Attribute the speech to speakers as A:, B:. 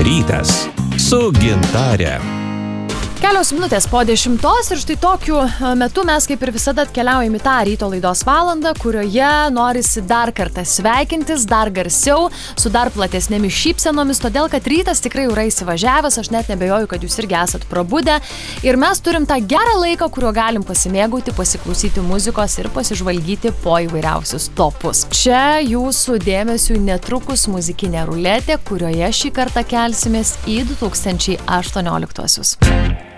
A: rytas su Gintare.
B: Kelios minutės po 10 ir štai tokiu metu mes kaip ir visada atkeliaujame į tą ryto laidos valandą, kurioje norisi dar kartą sveikintis, dar garsiau, su dar platesnėmis šypsenomis, todėl kad rytas tikrai yra įsivažiavęs, aš net nebejoju, kad jūs irgi esat prabudę ir mes turim tą gerą laiką, kuriuo galim pasimėgauti, pasiklausyti muzikos ir pasižvalgyti po įvairiausius topus. Čia jūsų dėmesiu netrukus muzikinė ruletė, kurioje šį kartą kelsimės į 2018-uosius.